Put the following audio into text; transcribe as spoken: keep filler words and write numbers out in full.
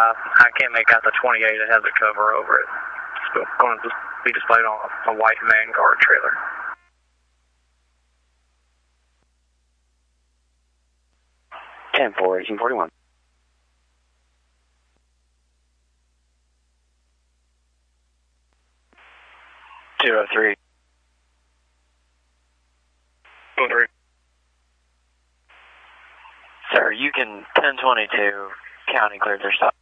I can't make out the twenty-eight that has the cover over it. It's going to be displayed on a white Vanguard trailer. ten four, eighteen forty-one. Zero three. Zero three. Sir, you can ten twenty-two, county cleared their stop.